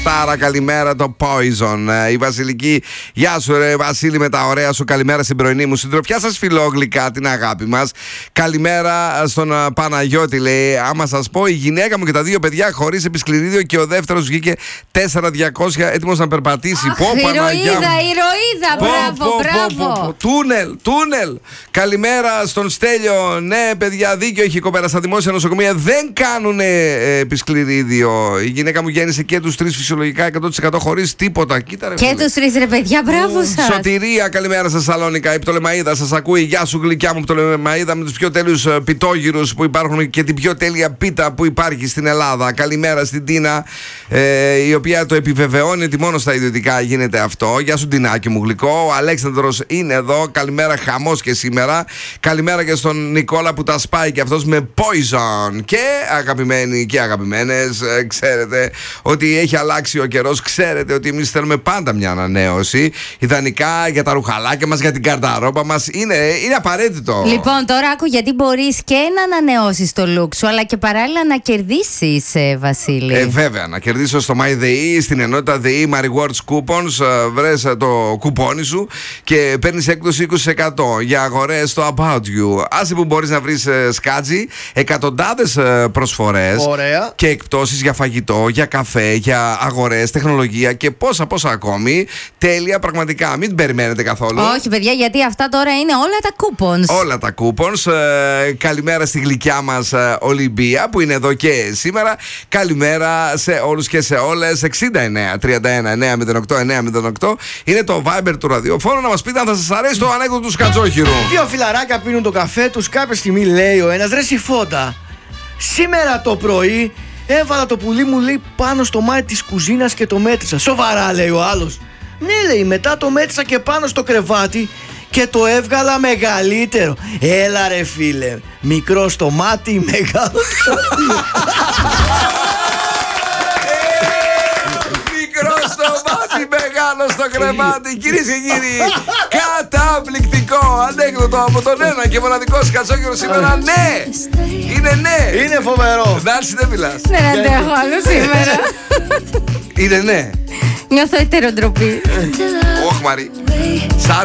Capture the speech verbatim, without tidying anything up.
Τάρα, καλημέρα το Poison. Η Βασιλική, γεια σου ρε Βασίλη με τα ωραία σου. Καλημέρα στην πρωινή μου συντροφιά σας φιλόγλυκα, την αγάπη μας. Καλημέρα στον Παναγιώτη, λέει. Άμα σας πω, η γυναίκα μου και τα δύο παιδιά χωρίς επισκληρίδιο και ο δεύτερος βγήκε τέσσερα χιλιάδες διακόσια έτοιμος να περπατήσει. Αχ, πω, Παναγιά, ηρωίδα, ηρωίδα, πω, μπράβο, πω, μπράβο. Πω, πω, τούνελ, τούνελ. Καλημέρα στον Στέλιο. Ναι, παιδιά, δίκιο έχει η κοπέρα. Στα δημόσια νοσοκομεία δεν κάνουν επισκληρίδιο. Η γυναίκα μου γέννησε και τους τρεις φυσιολογικά εκατό τοις εκατό χωρίς τίποτα. Κοίτα, ρε, και τους τρεις ρε παιδιά, μπράβο σας. Σωτηρία, καλημέρα στα Σαλόνικα. Η Πτολεμαΐδα σας ακούει. Γεια σου, γλυκιά μου Πτολεμαΐδα, με τους πιο τέλειους πιτόγυρους που υπάρχουν και την πιο τέλεια πίτα που υπάρχει στην Ελλάδα. Καλημέρα στην Τίνα, ε, η οποία το επιβεβαιώνει ότι μόνο στα ιδιωτικά γίνεται αυτό. Γεια σου, Τινάκι μου γλυκό. Ο Αλέξανδρος είναι εδώ. Καλημέρα, χαμός και σήμερα. Καλημέρα και στον Νικόλα που τα σπάει και αυτός με Poison. Και αγαπημένοι και αγαπημένες, ε, ξέρετε ότι έχει αλλάξει ο καιρός. Ξέρετε ότι εμείς θέλουμε πάντα μια ανανέωση. Ιδανικά για τα ρουχαλάκια μας, για την καρταρόπα μας. Είναι, είναι απαραίτητο. Λοιπόν, τώρα άκου, γιατί μπορείς και να ανανεώσεις το look σου, αλλά και παράλληλα να κερδίσεις, ε, Βασίλη. Ε, βέβαια, να κερδίσω στο MyDay, στην ενότητα ΔΕΗ My Rewards Coupons. Βρες το κουπόνι σου και παίρνεις έκπτωση είκοσι τοις εκατό για αγορές στο About You. Άσε που μπορείς να βρεις σκάτζι, εκατοντάδες προσφορές. Ωραία. Και εκπτώσεις για φαγητό, για καφέ, για αγορές, τεχνολογία και πόσα πόσα ακόμη. Τέλεια, πραγματικά. Μην περιμένετε καθόλου. Όχι, παιδιά, γιατί αυτά τώρα είναι όλα τα coupons. Όλα τα coupons. Ε, καλημέρα στη γλυκιά μας ε, Ολυμπία που είναι εδώ και σήμερα. Καλημέρα σε όλους και σε όλες. εξήντα εννέα τριάντα ένα εννέα μηδέν οκτώ εννέα μηδέν οκτώ είναι το Viber του ραδιοφώνου. Να μας πείτε αν θα σας αρέσει το ανέκδοτο του Σκατζόχυρου. Δύο φιλαράκια πίνουν το καφέ τους. Κάποια στιγμή λέει ο ένας, ρε Σιφόντα, σήμερα το πρωί έβαλα το πουλί μου, λέει, πάνω στο μάτι της κουζίνας και το μέτρησα. Σοβαρά, λέει ο άλλος. Ναι, λέει, μετά το μέτρησα και πάνω στο κρεβάτι και το έβγαλα μεγαλύτερο. Έλα ρε φίλε, μικρό στο μάτι, μεγάλο στο Μικρό στο μάτι, μεγάλο στο κρεβάτι. Κυρίες και κύριοι, καταπληκτικό ανέκδοτο από τον ένα και μοναδικό Σκατζόχυρο σήμερα. Ναι, είναι ναι. Είναι φοβερό. Νάλση, δεν μιλάς. Δεν αντέχω άλλο σήμερα. Είναι ναι. Νιώθω ετεροτροπή. Όχι, Μαρή.